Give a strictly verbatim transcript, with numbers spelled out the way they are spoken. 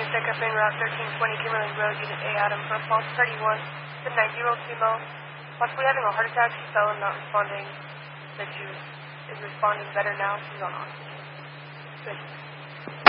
pickup in Route thirteen twenty Kimberly Road, Unit A, Adam, for a false thirty-one. The nine-year-old female, possibly having a heart attack. She fell and not responding. Said she was, is responding better now. She's on oxygen. Good.